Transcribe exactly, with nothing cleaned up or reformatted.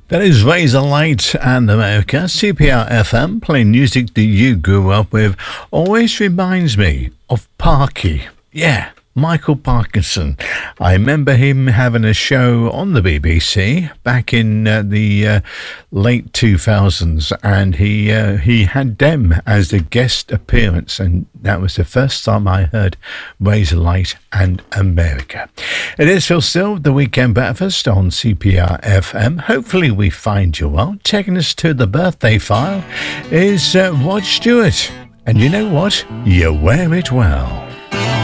That is Razor Light and America, C P R F M, playing music that you grew up with. Always reminds me of Parky. Yeah, Michael Parkinson. I remember him having a show on the B B C back in uh, the uh, late two thousands, and he uh, he had them as a guest appearance, and that was the first time I heard Razor Light and America. It is Phil Still, the Weekend Breakfast on C P R F M. Hopefully we find you well. Taking us to the birthday file is uh, Rod Stewart. And you know what? You wear it well.